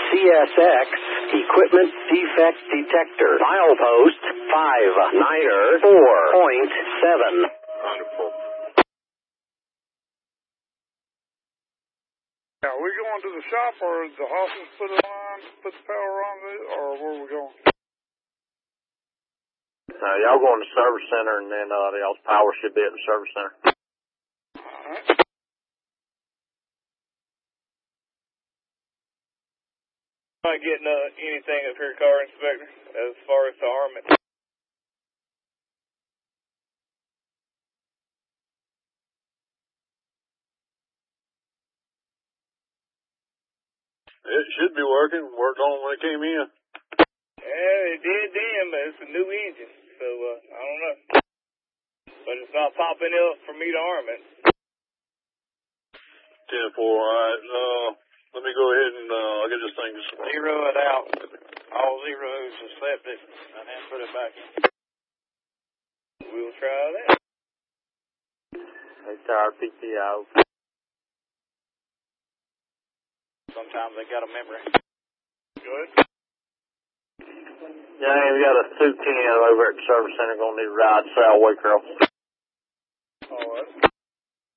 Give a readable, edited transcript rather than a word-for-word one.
CSX Equipment Defect Detector. Milepost 5 Niner 4.7. Wonderful. Are we going to the shop, or the Hoffmans put it on, put the power on it, or where are we going? Y'all going to the service center, and then y'all's power should be at the service center. Alright. Not getting anything up here, car inspector, as far as the armament. It should be working. Worked on it when it came in. Yeah, it did then, but it's a new engine, so I don't know. But it's not popping up for me to arm it. 10-4, alright. Let me go ahead and I'll get this thing. Zero it out. All zeros accepted, and then put it back in. We'll try that. HR PTO. Sometimes they got a memory. Good. Yeah, we got a 210 over at the service center. Gonna need a ride south Waycross. All right.